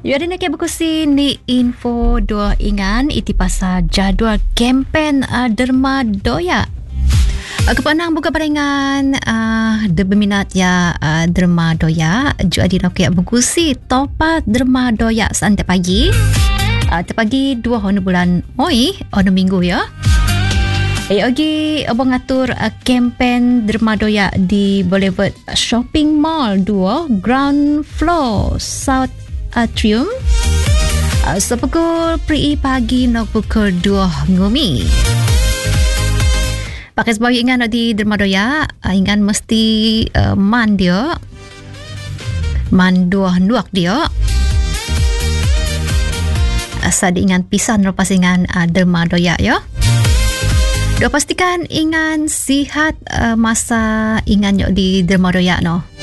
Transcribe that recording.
Ya, ada nak berkusi ni info dua ingan iti pasal jadual kempen derma doya. Kepanang buka paringan berminat ya derma doya juga di nak berkusi topat derma doya santai pagi. Terpagi 2 bulan Moi ono minggu ya. Ogi abang ngatur kempen derma doya di Boulevard Shopping Mall 2 ground floor South Atrium. Sepukul pri pagi nak pukul 2 ngumi. Pakai sebagai ingan di derma doya, ingan mesti man dia. Man nuak dia. Asal ingan pisan lepas ingan derma doya ya. Pastikan ingan sihat masa ingan di derma doya no.